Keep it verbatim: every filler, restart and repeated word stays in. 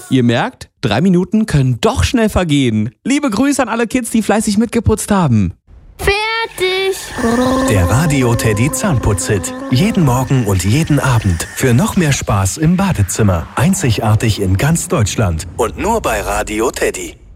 Ihr merkt, drei Minuten können doch schnell vergehen. Liebe Grüße an alle Kids, die fleißig mitgeputzt haben. Fertig. Der Radio Teddy Zahnputz-Hit. Jeden Morgen und jeden Abend. Für noch mehr Spaß im Badezimmer. Einzigartig in ganz Deutschland. Und nur bei Radio Teddy.